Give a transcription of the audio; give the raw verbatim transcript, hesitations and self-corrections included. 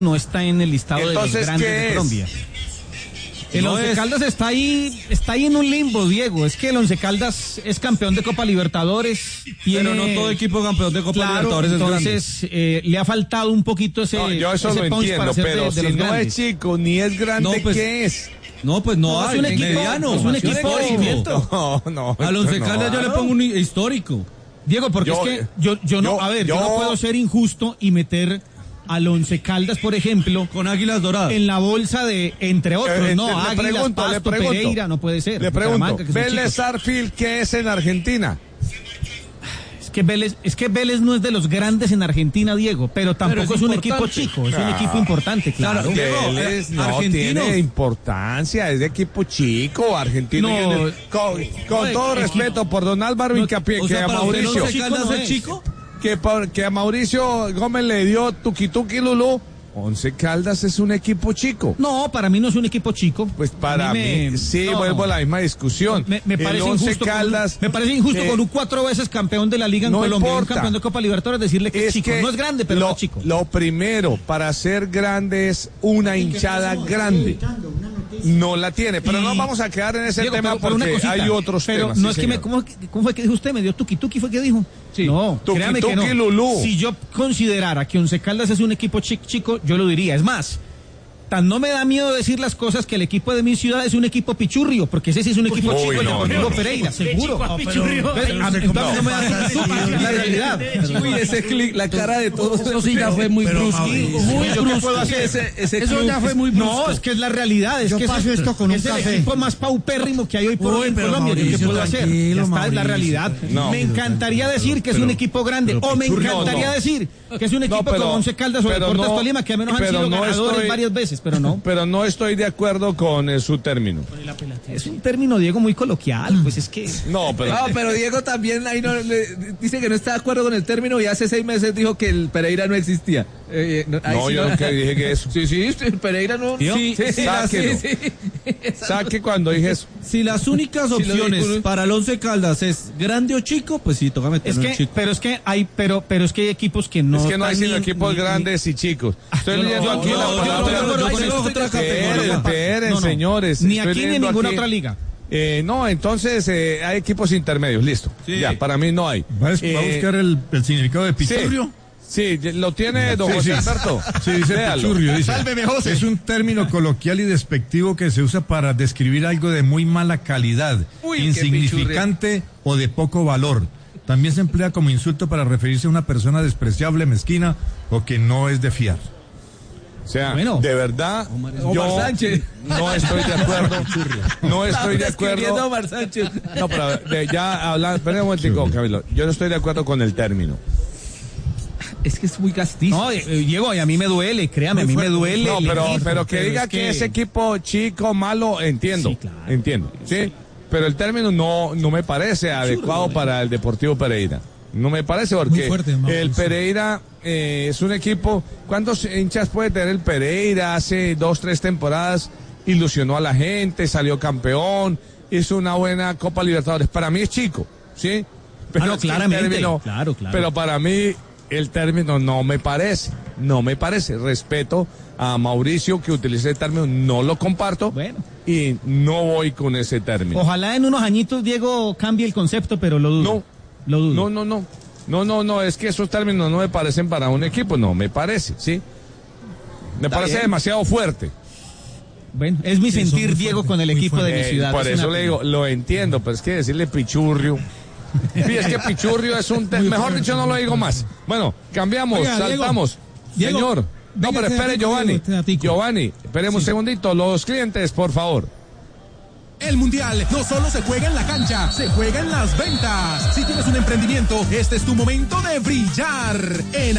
no está en el listado de los grandes de Colombia. El no Once es... Caldas está ahí, está ahí en un limbo, Diego. Es que el Once Caldas es campeón de Copa Libertadores. Tiene... Pero no todo equipo campeón de Copa claro, Libertadores entonces, es eh, le ha faltado un poquito ese. No, yo eso ese lo entiendo, pero de, de si no grandes. es chico ni es grande, no, pues, ¿qué es? No, pues no, no hay, es un equipo, mediano. Es un equipo de crecimiento. No, no. Al Once no, Caldas no, yo no. le pongo un histórico. Diego, porque yo, es que yo, yo no, yo, a ver, yo, yo no puedo ser injusto y meter al Once Caldas, por ejemplo, con Águilas Doradas en la bolsa de, entre otros, Eh, no, le Águilas, pregunto, Pasto, le pregunto, Pereira, no puede ser. Le pregunto, Bucaramanga, que son Vélez chicos. Sarsfield, ¿qué es en Argentina? Es que Vélez, es que Vélez no es de los grandes en Argentina, Diego, pero tampoco pero es es un importante. equipo chico, es un Ah. equipo importante, claro. Claro, Diego, Vélez eh, no argentino. tiene importancia, es de equipo chico, argentino. No, y el- con con no, todo equipo- respeto por don Álvaro No, Hincapié, o que sea, a para usted el Mauricio, Once Caldas no es es. chico. que, por- que a Mauricio Gómez le dio tuki tuki lulú. Once Caldas es un equipo chico. No, para mí no es un equipo chico. Pues para A mí, me- sí, no. vuelvo a la misma discusión. Me, me parece el Once injusto, Caldas, con, me parece injusto que- con un cuatro veces campeón de la Liga en No Colombia, un importa. campeón de Copa Libertadores, decirle que es, chico. No es grande, pero lo, no es chico. Lo primero para ser grande es una hinchada grande. No la tiene, pero Y- no vamos a quedar en ese Diego, tema pero- pero una porque cosita, hay otros pero temas. no sí, es que me, señor. ¿cómo, ¿cómo fue que dijo usted? ¿Me dio tuki tuki? ¿Fue que dijo? Sí. No, Tuki créame que tuki no. lulú. Si yo considerara que Once Caldas es un equipo chico, chico, yo lo diría. Es más, tan no me da miedo decir las cosas que el equipo de mi ciudad es un equipo pichurrio, porque ese sí es un equipo Uy, chico, el no, Deportivo no. Pereira, seguro. chico a pichurrio. Entonces, a- entonces no me da tuki, es la realidad. Uy, ese clic, la cara de todos. Eso sí ya fue muy Pero, brusco. Mauricio, Muy ¿yo qué brusco. puedo hacer? Ese, ese Eso club ya fue muy brusco. No, es que es la realidad. Es Yo que paso es, esto con un es el café. equipo más paupérrimo que hay hoy por Uy, hoy en pero Colombia. ¿Yo qué Mauricio, puedo hacer? tranquilo, Ya está, es la Mauricio, realidad. No. Me encantaría decir que es un equipo grande, o me Pichurrio, encantaría no. decir que es un equipo pero- como Once Caldas o pero Deportes no- Tolima, que al menos han pero sido no ganadores estoy- varias veces, pero no. Pero no estoy de acuerdo con eh, su término. Es un término, Diego, muy coloquial. Pues es que... No, pero... No, pero Diego también ahí no, le- dice que no está de acuerdo con el término y hace seis meses dijo que el Pereira no existía. Eh, eh, ahí No, sí yo nunca dije que eso. Sí, sí, el Pereira no. ¿Yo? Sí, sí, sí, Sáquelo. sí, sí. Saque cuando dije eso. Si las únicas Si lo opciones dijo- para el Once Caldas es grande o chico, pues sí, toca Es meterlo en que, chico. pero es que hay, pero, pero es que hay equipos que no. Es que no hay están sino ni- equipos ni- grandes y chicos. Estoy yo no- leyendo yo- aquí yo- la yo- palabra. yo- yo- yo- Esperen, yo- otra esperen, categoría. esperen, No, no. señores. Ni Estoy aquí ni en leyendo ninguna aquí. otra liga. Eh, no, entonces eh, hay equipos intermedios, listo. Sí. Ya, para mí no hay. ¿Va a, va a Eh, buscar el, el significado de sí, pichurrio? sí, lo tiene don Sí, José sí. Alberto. Sí, dice Léalo. pichurrio, dice. Sálveme, José. Es un término coloquial y despectivo que se usa para describir algo de muy mala calidad, Uy, qué insignificante o de poco valor. También se emplea como insulto para referirse a una persona despreciable, mezquina o que no es de fiar. O sea, Bueno. de verdad, Omar yo Sánchez. no estoy de acuerdo. No estoy de Está escribiendo acuerdo. Omar Sánchez. No, pero de- ya hablando, espera un momentico, Camilo. Yo no estoy de acuerdo con el término. Es que es muy castizo. No, eh, Diego, y a mí me duele, créame, a mí me duele. No, el pero, equipo, pero que diga es que, ese equipo chico, malo, entiendo. Sí, claro. Entiendo. Sí. Pero el término no, no me parece adecuado para el Deportivo Pereira. No me parece porque fuerte, Mauricio. el Pereira eh, es un equipo. ¿Cuántos hinchas puede tener el Pereira? Hace dos, tres temporadas ilusionó a la gente, salió campeón, hizo una buena Copa Libertadores. Para mí es chico, ¿sí? Ah, no, es que el claramente, término- claro, claro. Pero para mí el término no me parece, no me parece. Respeto a Mauricio que utilice el término, no lo comparto Bueno. y no voy con ese término. Ojalá en unos añitos, Diego, cambie el concepto, pero lo dudo. No, Lo dudo. no, no, no, no, no, no, es que esos términos no me parecen para un equipo, no me parece, ¿sí? Me Está parece bien. demasiado fuerte. Bueno, es mi Sí, son sentir, muy Diego, fuertes, con el muy equipo de mi Eh, ciudad. por Es eso una le digo, lo entiendo, pero es que decirle pichurrio. Sí, es que pichurrio es un... te- Muy Mejor fuerte, dicho, no muy lo digo fuerte. más. Bueno, cambiamos, Oiga, Diego, saltamos. Diego, Señor. No, venga, pero este espere, datico, Giovanni. este datico. Giovanni, esperemos un segundito. Los clientes, por favor. El Mundial no solo se juega en la cancha, se juega en las ventas. Si tienes un emprendimiento, este es tu momento de brillar. En